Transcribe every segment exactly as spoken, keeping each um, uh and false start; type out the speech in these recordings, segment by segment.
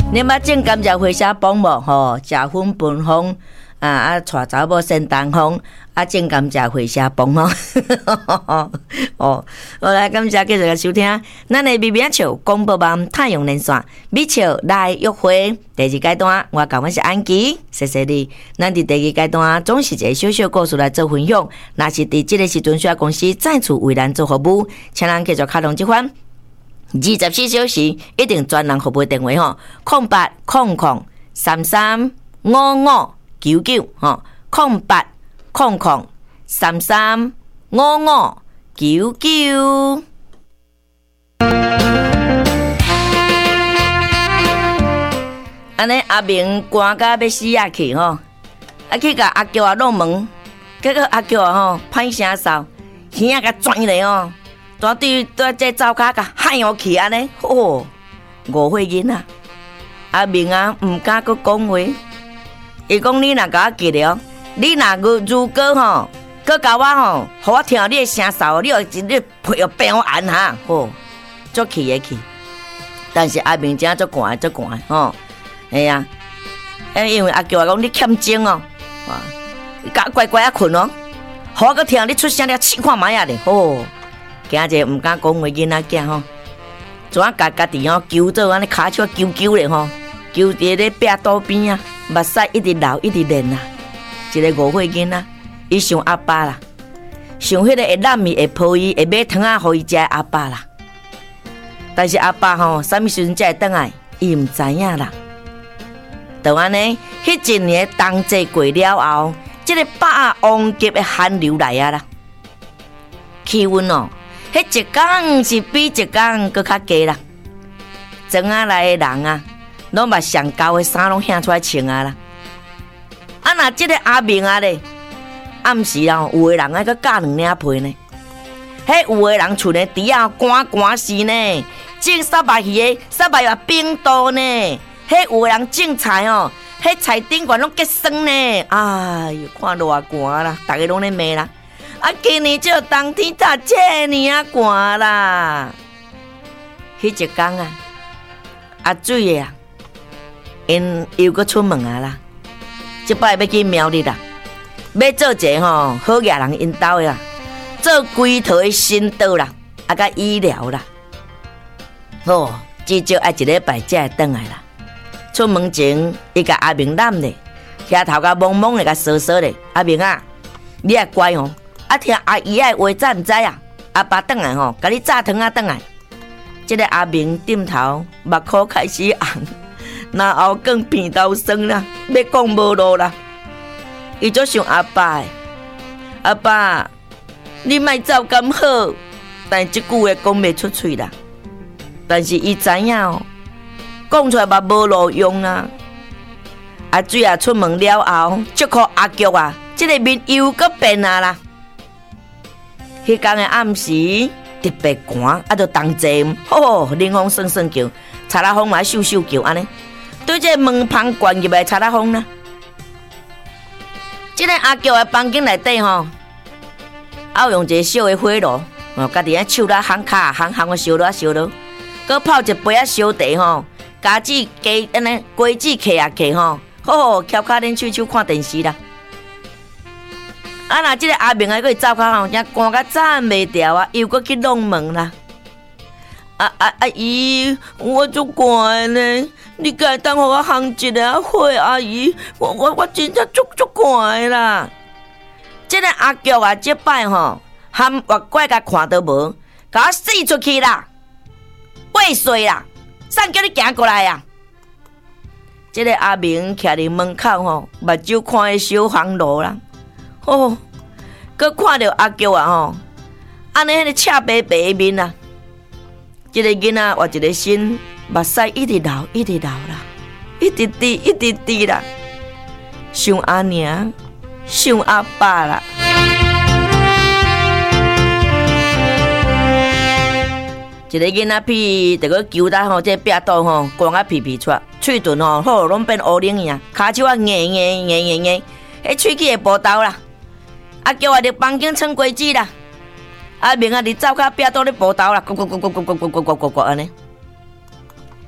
你捌种甘蔗花车帮无？吼，食粉分风啊啊，带查某先东风啊，种甘蔗花车帮吼。哦，好来，感谢继续来收听咱的秘密笑广播网太阳连线美笑来约会第二阶段，我讲我是安琪，谢谢你。咱伫第二阶段总是一个小小故事来做分享，若是伫即个时阵需要公司再次为咱做服务，请咱继续开通这款。二十四小时一定专人服务电话吼，空八空空三三五五九九吼，空八空空三三五五九九。安尼阿明赶到要死啊去吼，啊去甲阿娇啊弄门，结果阿娇啊吼歹声扫，耳啊甲转咧哦。大对对，这灶骹甲喊我去安尼，哦，误会囡仔。阿明啊，毋敢阁讲话。伊讲你若甲我记了，你若如如果吼，阁甲我吼，互我听到你的声哨，你又你配要变我按哈，吼，足气的气。但是阿明真足寒足寒吼，哎呀，因为阿叫我讲你欠精哦，哇，你甲乖乖啊困哦，互我阁听你出声了，试看卖啊咧，吼。惊者毋敢讲话，囡仔囝吼，怎啊家家己吼揪做安尼骹手揪揪咧吼，揪伫咧壁刀边啊，目屎一直流一直连啊，一个误会囡仔，伊想阿爸啦，想迄个会揽伊会抱伊会买汤啊，互伊食阿爸啦。但是阿爸吼，啥物时阵才会倒来，伊毋知影啦。就安尼，迄一年冬季过了后，即、這个百啊王级的寒流来啊啦，气温哦。迄一天是比一天搁较低啦，庄仔内的人啊，拢把上高的衫拢掀出来穿啊啦。啊，若即个阿明啊咧，暗时啊，有个人爱搁加两领被呢。迄有个人厝的底下寒寒死呢，种沙白鱼的沙白鱼冰冻呢。迄有个人种菜哦，迄菜顶管拢结霜呢。哎呦，看偌寒啦，大家拢咧骂啦。啊，今年这冬天咋这呢啊寒啦？迄一天啊，阿水啊，因又搁出门啊啦。即摆要去苗栗啦，要做一个吼好野人因兜的啦，做规套的新道啦，啊甲医疗啦。哦，至少爱一礼拜才会转来啦。出门前，伊甲阿明揽咧，额头甲懵懵的甲缩缩咧。阿明啊，你也乖哦。啊，听阿姨的话，早毋知啊？阿爸转来吼，甲你炸汤啊转来。这个阿明点头，目眶开始红，然后更鼻头酸啦，要讲无路啦。伊就想阿爸的，阿爸，你莫走咁好，但即句话讲袂出嘴啦。但是伊知影哦，讲出来嘛无路用啊。阿水啊，出门了后，祝福阿菊啊，这个面又搁变啊啦。迄天的暗时特别寒，啊，着冬节，吼，冷风爽爽叫，擦拉风嘛咻咻叫安尼，对这个门旁灌入来擦拉风呢。这个阿娇的房间内底吼，还有用一个小的火炉，哦，家己喺手啦烘卡烘烘个烧落烧落，搁泡一杯啊烧茶吼，家子加安尼瓜子嗑啊嗑吼，好好翘脚恁手手看电视啦。啊！若即个阿明啊，佮伊走骹吼，真寒甲站袂掉啊，又佮去弄门啦。啊啊阿姨，我足寒呢，你该当互我烘一个火，阿姨，我我我真正足足寒啦。即个阿菊啊，即摆吼，含月怪甲看到无，甲我死出去啦，未遂啦，啥叫你行过来啊？即个阿明徛伫门口吼，目睭看迄小黄路啦。哦，佮看到阿菊啊吼，安尼迄个赤白白的面啊，一个囡仔活一个心，目屎一直流，一直流啦，一直滴，一直滴啦，想阿娘，想阿爸啦。一个囡仔屁，着个揪搭吼，这壁刀吼，光啊皮皮出，喙唇吼，好拢变乌灵样，骹手啊硬硬硬硬硬，迄喙齿会报道啦。啊，叫我伫房间穿果子啦，啊，明啊伫灶骹壁倒咧报道啦，咕咕咕咕咕咕咕咕咕咕咕安尼。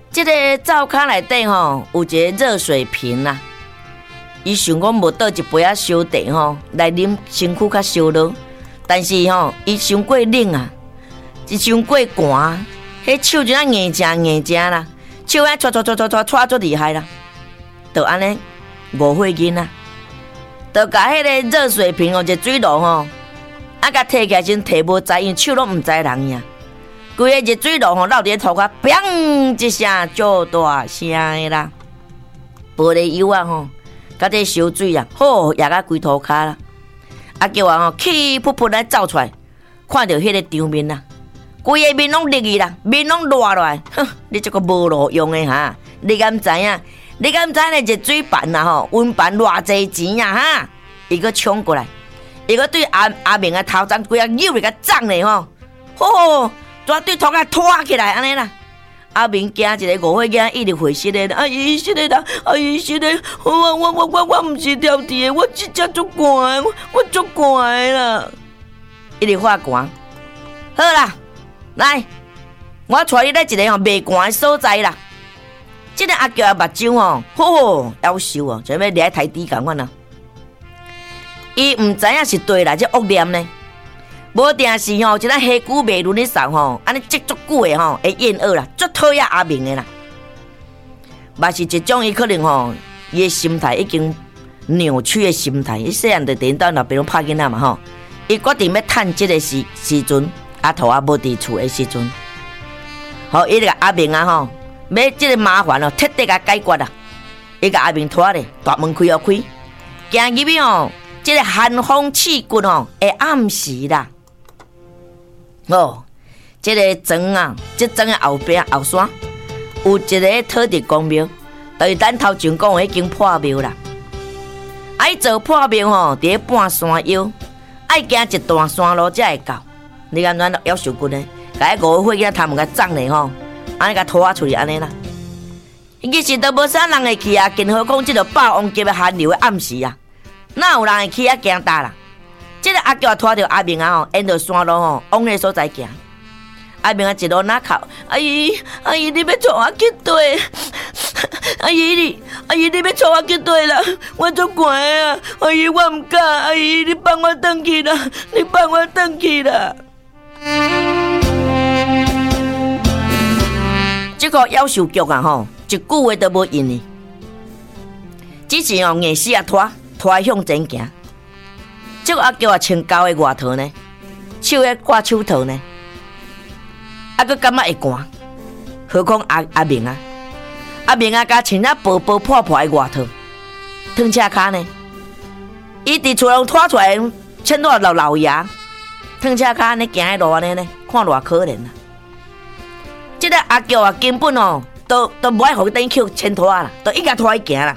这个灶骹内底吼有一个热水瓶啦，伊想讲无倒一杯仔烧茶吼来啉，身躯较烧热。但是吼，伊伤过冷啊，伊伤过寒，迄手就啊硬正硬正啦，手啊搓搓搓搓搓搓足厉害啦，就安尼误会囡仔，就甲迄个热水瓶哦，一水炉吼，啊甲摕起来先摕无在，因手拢毋知人呀。规个热水炉吼，落伫头壳，砰一声足大声的啦，玻璃油啊吼，甲这烧水啊，好压甲规涂骹啦。啊叫我吼气噗噗来走出来，看到迄个场面啦，规个面拢绿去啦，面拢热落来，哼！你这个无路用的哈，你敢知影？你敢知呢？热水bàn啊吼，温bàn偌济钱啊哈！伊个冲过来，伊个对阿阿明啊头鬃规啊扭嚟个涨嘞吼，吼！绝对头壳拖起来安尼啦。阿明惊一个误会囝一直回失的，阿姨失的啦，阿姨失的，我我我我我唔是调皮的，我真正足寒，我我足寒啦，一直发寒。好啦，来，我带你来一个吼袂寒的所在啦。这个阿娇目睭哦，吼夭寿哦，就要掠台底共款啦。伊唔知影是对啦，这恶念呢。无定是吼，一咱黑骨袂轮咧扫吼，安尼积足久的吼，会厌恶啦，足讨厌阿明的啦。嘛是一种伊可能吼，伊的心态已经扭曲的心态。伊细汉就顶到那边拍囡仔嘛吼，伊决定要趁这个时时阵，阿头啊无伫厝的时阵，好，伊个阿明啊吼，要这个麻烦哦，彻底甲解决啦。伊甲阿明拖咧，大门开哦开，行入去吼，这个寒风刺骨吼，会暗时啦。哦，这个庄啊，这庄的后边后山有一个土地公庙，就是咱头前讲的迄间破庙啦。爱做破庙吼，伫咧半山腰，爱行一段山路才会到。你看咱夭寿骨呢，甲迄五岁仔他们甲撞咧吼，安尼甲拖出去安尼啦。其实都无啥人会去啊，更何况这个霸王级的寒流的暗时啊，哪有人会去啊行大啦？这个阿娇拖着阿明啊吼，沿着山路吼往迄个所在行。阿明啊一路哪哭，阿姨阿姨，你要带我去对？阿姨你阿姨你要带我去对啦？我足寒啊！阿姨我唔敢，阿姨你放我回去啦！你放我回去啦！这个夭寿局啊吼，一句话都无用呢，只是哦硬死啊拖拖向前行。这个阿娇啊穿高的外套呢，手咧挂手套呢，啊佫感觉会寒，何况阿阿明啊，阿明啊甲穿啊薄薄破破的外套，脱车骹呢，伊伫厝内拖出来，穿到老老爷，脱车骹呢行喺路安尼呢，看偌可怜啊！这个阿娇啊根本哦，都都无爱互等去牵拖啦，都一家拖去行啦，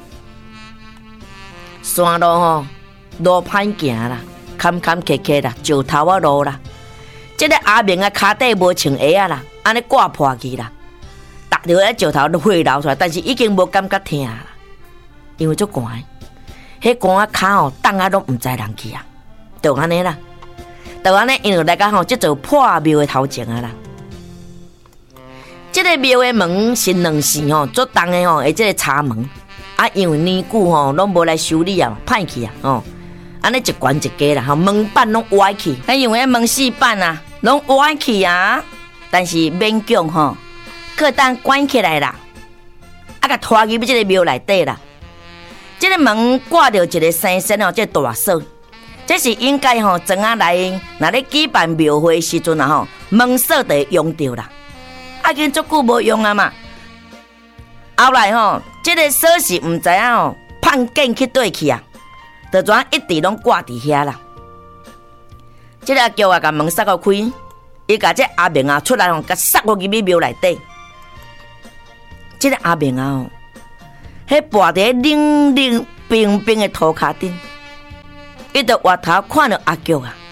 山路吼。路歹行啦，坎坎坷坷啦，石头啊路啦。这个阿明啊，骹底无穿鞋啊啦，安尼挂破去啦，踏着迄石头都血流出来，但是已经无感觉疼啦，因为足寒，迄寒啊骹吼，冻啊拢毋知人去啊，就安尼啦，就安尼，因为来甲吼，即座破庙的头前啊啦。这个庙的门是两扇吼，做重的吼，而这个插门啊，因为年久吼，拢无来修理啊，歹去啊，吼。安尼一关一家啦，吼门板拢歪去，啊因为门四板啊拢歪去啊，但是勉强吼，可当关起来啦，啊甲拖入这个庙内底啦。这个门挂着一个生身哦，这个大锁，这是应该吼庄仔内若咧举办庙会时阵啊吼，门锁就会用到啦。啊，已经足久无用啊嘛，后来吼，这个锁是毋知影吼，放紧去对去啊。就怎一直拢挂伫遐啦。这个叫我甲门塞个开，伊甲这阿明啊出来吼，甲塞入去庙内底。这个阿明啊吼，迄跋伫冷冷冰冰的土骹顶，伊就回头看到阿娇啊。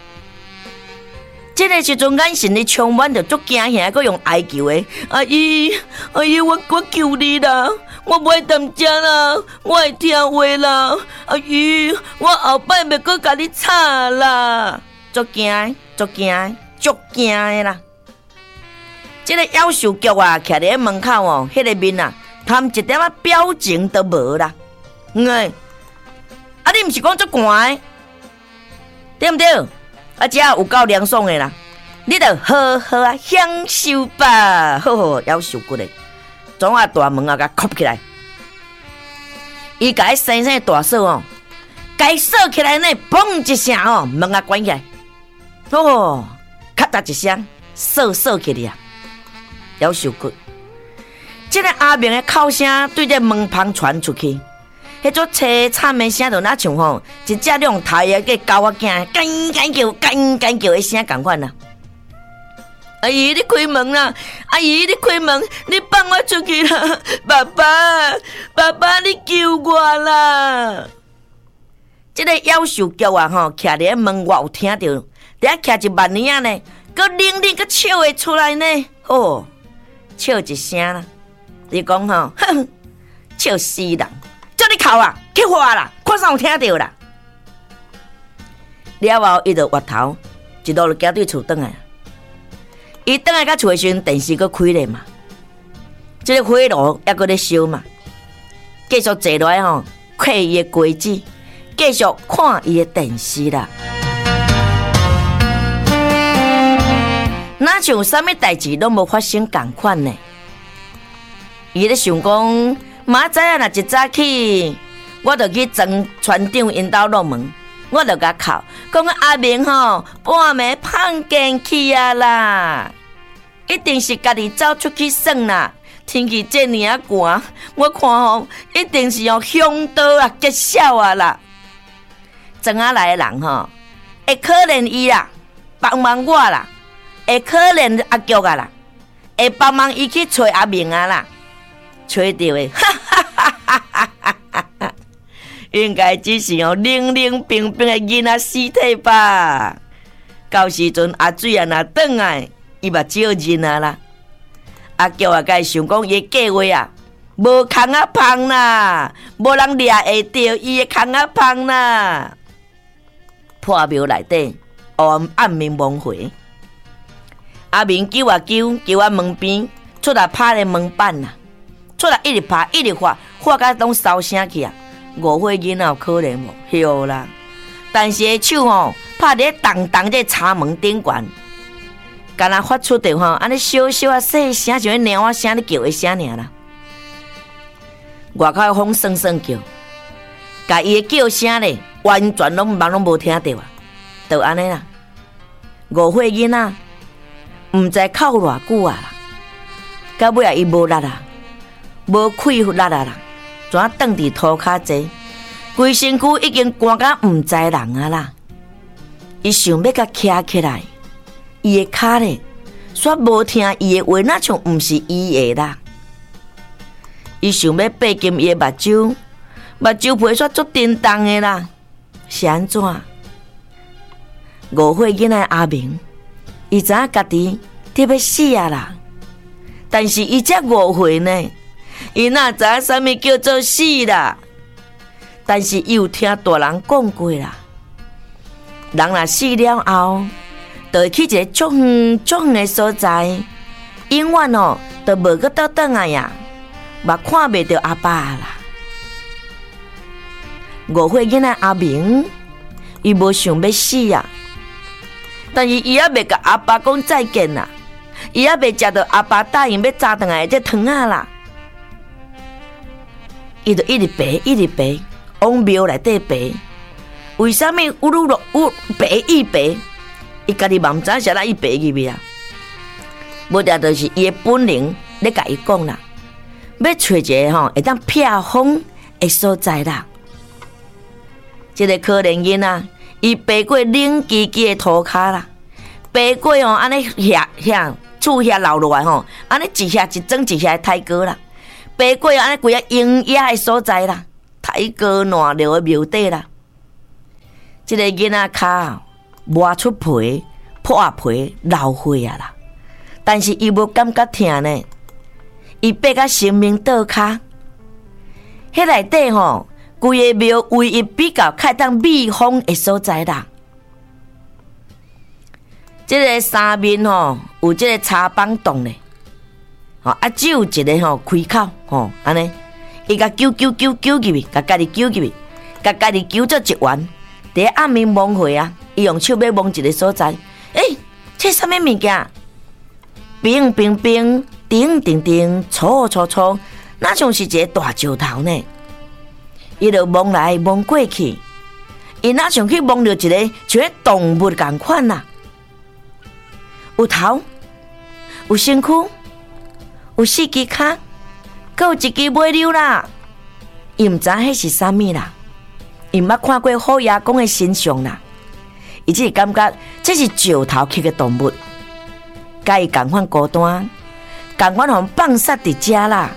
这个时阵眼神里充满着足惊吓，佮用哀求的阿姨阿姨，我我求你啦！我袂当食啦，我会听话啦。阿姨，我后摆袂搁甲你吵啦。足惊，足惊，足惊的啦！ 这个夭寿菊啊，徛伫门口哦，迄、那个面啊，他们一点仔表情都无啦。嗯，啊，你毋是讲足寒的，对毋对？啊，这有够凉爽的啦，你着好好啊享受吧，好好夭寿菊的，总啊大门啊甲扣起来，伊甲迄生生大锁哦，该锁起来呢，嘣一声哦，门啊关起来，哦，咔嗒一声，锁锁起嚟啊，夭寿菊。这个阿明的哭声对这门旁传出去。迄种凄惨的声，就那像吼一只两头的个狗仔囝，干干叫、干干叫的声共款啦。阿姨，你开门啦！阿姨，你开门，你放我出去啦！爸爸，爸爸，你救我啦！这个夭寿菊啊，吼，徛伫门外有听到，伫遐徛一万年啊呢，佮铃铃佮笑会出来呢，哦，笑一声啦。你讲吼，哼，笑死人！叫你哭啊，去花啦，看啥有听到啦？了后，伊就回头，一路就行对厝转来。伊转来到厝的时阵，电视搁开咧嘛，这个火炉还搁咧烧嘛，继续坐落来吼，看伊的瓜子，继续看伊的电视啦。哪像啥物代志拢无发生共款呢？伊咧想讲。明仔载若一早起，我就去庄船长因兜落门，我就甲哭，讲阿明吼半暝胖见去啊啦，一定是家己走出去耍啦。天气这么啊寒，我看吼一定是用凶刀啊结痟啊啦。庄仔来的人吼，会可怜伊啦，帮忙我啦，会可怜阿菊啊啦，会帮忙伊去找阿明啊啦。吹到的，哈哈哈哈哈哈哈！应该只是哦冷冷冰冰的囡仔尸体吧。到时阵阿水啊若转来，伊嘛少认啊啦。阿菊啊，该想讲伊计划啊，无空啊芳啦，无人掠会到伊的空啊芳啦。破庙内底暗暗暝蒙回，阿明叫啊叫，叫啊门边出来拍咧门板啦。出来一直拍，一直发，发甲拢烧声去啊！误会囡仔有可能无？晓啦。但是个手吼拍伫当当这插门顶悬，敢若发出着吼安尼小小啊细声，像鸟仔声咧叫的声尔啦。外口风声声叫，甲伊的叫声咧完全拢茫拢无听到啊！就安尼啦。误会囡仔毋知哭偌久啊啦，到尾啊伊无力啊。无气力啊啦，怎啊躺伫涂骹坐，规身躯已经寒甲毋知人啊啦。伊想要甲徛起来，伊的骹咧，煞无听伊的话，那像毋是伊的啦。伊想要爬进伊的目睭，目睭皮煞足震动的啦，是安怎？误会囡仔阿明，伊知影家己得要死啊啦，但是伊才误会呢。伊哪知影啥物叫做死啦？但是伊有听大人讲过啦，人若死了后，就会去一个足远足远的所在，永远哦，都无搁倒转来呀，嘛看袂到阿爸啦。误会囡仔阿明，伊无想要死啊，但是伊也未甲阿爸讲再见啦，伊也未食到阿爸答应要炸转来的这汤啊啦。伊就一直爬，一直爬，往庙内底爬。为什么有愈落愈爬愈爬？伊家己嘛毋知影是哪伊爬入去啊？无定就是伊的本能咧甲伊讲啦，要找一个吼会当避风的所在啦。这个可怜囡仔，伊爬过冷叽叽的涂骹啦，爬过哦安尼下下厝遐流落来吼，安尼一下一整一下太高啦。爬过安尼规个阴野的所在啦，太高烂流的庙底啦。这个囡仔骹磨出皮、破皮、流血啊啦，但是伊无感觉疼呢。伊爬到生命倒骹，迄内底吼，规个庙唯一比较较当避风的所在啦。这个三面吼有这个插板洞咧， 吼啊，只有一个吼开口吼，安尼，伊甲揪揪揪揪入去，甲家己揪入去，甲家己揪做一丸。伫暗暝摸回啊，伊用手要摸一个所在，诶、欸，这啥物物件？冰冰冰，叮叮叮，搓搓搓，那像是一个大石头呢。伊就摸来摸过去，伊哪像去摸到一个像动物共款啦，有头，有身躯，有四只脚，阁有一只尾溜啦。伊毋知迄是啥物啦，伊毋捌看过虎爷公的形象啦，伊只是感觉这是石头刻的动物，甲伊共款孤单，共款互放杀伫遮啦。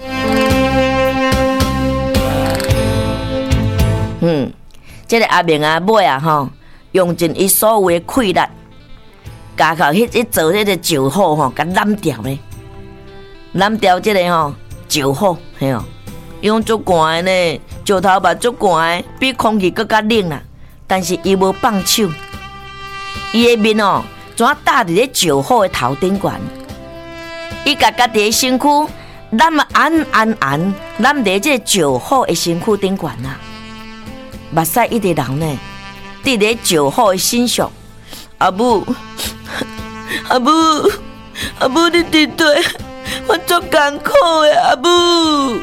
嗯，这个阿明啊，尾啊吼，用尽伊所有的气力，加靠迄一做迄个石虎吼，甲揽掉咧，揽掉这个吼石虎，嘿哦，用足寒的呢，石头嘛足寒的，比空气更加冷啦。但是伊无放手，伊的面哦，怎搭伫咧石虎的头顶悬，伊甲家己的身躯揽啊安安安，揽伫这个石虎的身躯顶悬啦。目屎一直流呢，伫咧石虎的身上。阿母，阿母，阿母，你伫对，我足艰苦的阿母。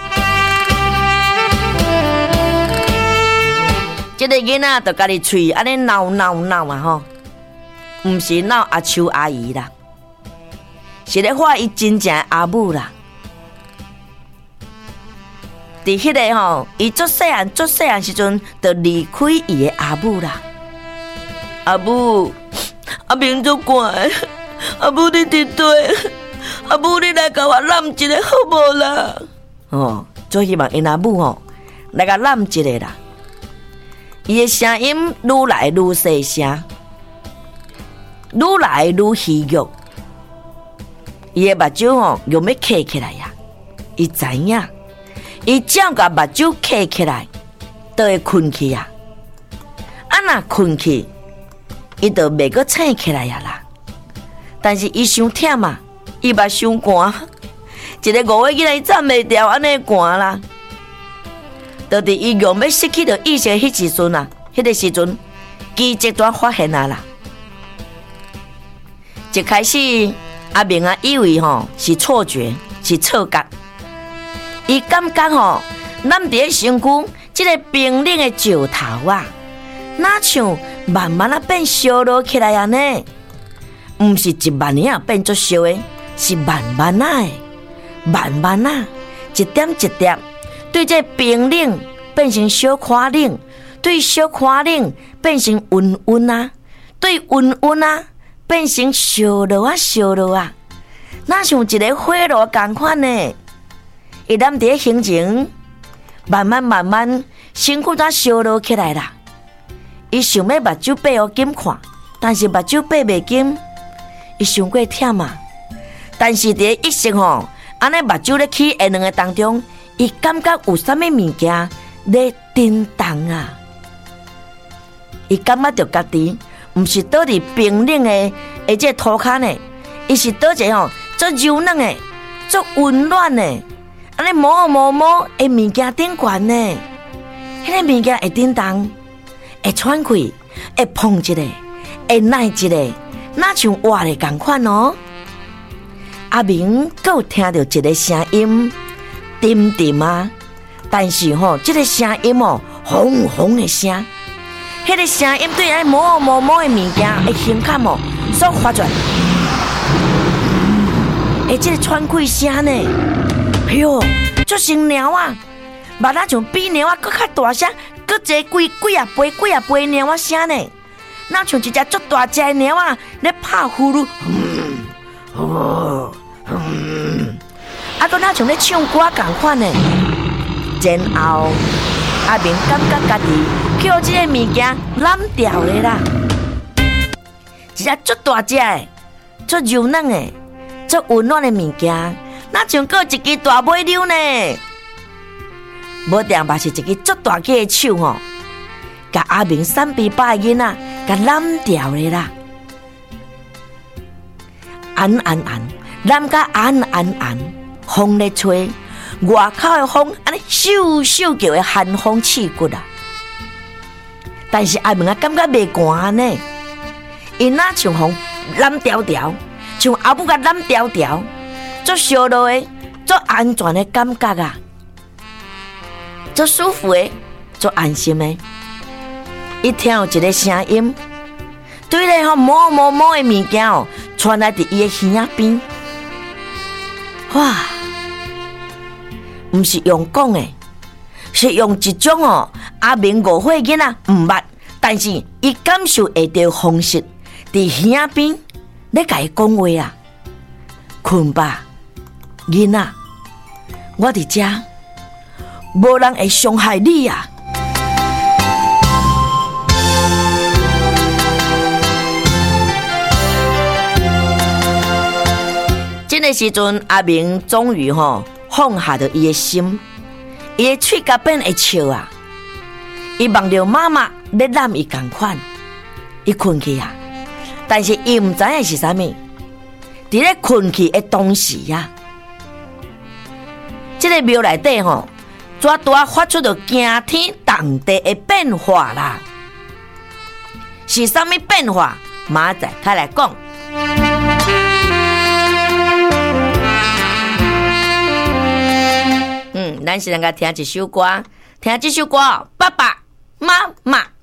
这个囡仔就家己喙安尼闹闹闹啊吼，毋是闹阿秋阿姨啦，是咧话伊真正的阿母啦。伫迄个吼，伊足细汉、足细汉时阵，就离开伊的阿母啦。阿母，阿明足寒，阿母你伫对，阿母你来甲我揽一个好无啦？哦，最希望因阿母吼来甲揽一个啦。伊的声音愈来愈细声，愈来愈虚弱。伊的目睭吼又要刻起来呀，伊知影。伊只要甲目睭刻起来，就会困去啊！啊，若困去，伊就袂阁醒起来呀啦。但是伊伤忝啊，伊嘛伤寒，一个五岁囡仔站袂掉安尼寒啦。就伫伊用要失去着意识迄时阵啊，迄个时阵奇迹就发现啊啦。一开始阿明啊以为吼是错觉，是错觉。伊感觉吼，咱伫咧身躯，即个冰冷的石头啊，哪像慢慢啊变烧落起来啊呢？毋是一万年啊变做烧的，是慢慢啊的，慢慢啊，一点一点，对这冰冷变成小可冷，对小可冷变成温温啊，对温温啊变成烧落啊烧落啊，哪像一个火炉共款呢？伊咱伫咧行程，慢慢慢慢，身躯才烧落起来啦。伊想要目睭闭互紧看，但是目睭闭袂紧，伊伤过忝啊。但是伫咧意识吼，安尼目睭咧起下两个当中，伊感觉有啥物物件咧震动啊。伊感觉着家己毋是倒伫冰冷的而这土骹呢，伊是倒一吼足柔软的、足温暖的。安尼摸摸摸，诶物件顶悬呢，迄个物件会震动，会喘气，会碰一个，会耐一个，哪像活的共款哦。阿明阁有听到一个声音，沉沉啊，但是吼、哦，这个声音哦，轰轰的声，迄、那个声音对安摸摸摸的物件会轻看哦，所发出来，诶，这个喘气声呢？哎哟，足像猫啊！嘛那像比猫啊搁较大声，搁一个几几啊倍、几啊倍猫啊声呢？那像一只足大只的猫啊，咧拍呼噜，嗯，哦，嗯，啊，搁那像咧唱歌共款呢。然后阿明感觉家己叫这个物件揽掉咧啦，一只足大只的、足柔软的、足温暖的物件。那像搁一只大尾溜呢，无定嘛是一只足大只的手吼，甲阿明三比八的囡仔甲揽掉咧啦，安安安，揽甲安安安， 风咧吹，外口的风安尼咻咻叫的寒风刺骨啊！但是阿明啊，感觉袂寒呢，因那像风蓝条条，像后母甲蓝条条，足烧落的，足安全的感觉啊，足舒服的，足安心的。一听有一个声音，对咧吼摸摸摸的物件哦，传来伫伊的耳仔边，哇！毋是用讲的，是用一种哦阿明误会囡仔毋捌，但是伊感受会到方式，伫耳仔边咧甲伊讲话啊，困吧，囡仔，我伫遮，无人会伤害你啊！这个时阵，阿明终于吼。放下着伊的心，伊的喙角变会笑啊！伊望着妈妈咧揽伊共款，伊困去啊！但是伊毋知影是啥物，伫咧困去的同时呀、啊，这个庙内底吼，绝对发出着惊天动地的变化啦！是啥物变化？马仔开来讲。嗯，咱是能够听一首歌，听这首歌，爸爸妈妈。